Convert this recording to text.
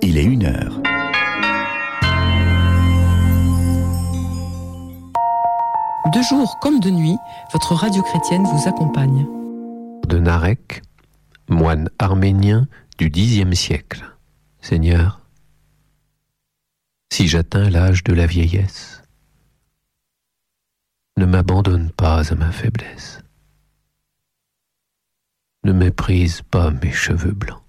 il est 1h. De jour comme de nuit, votre radio chrétienne vous accompagne. De Narek, moine arménien du Xe siècle. Seigneur, si j'atteins l'âge de la vieillesse, ne m'abandonne pas à ma faiblesse. Ne méprise pas mes cheveux blancs.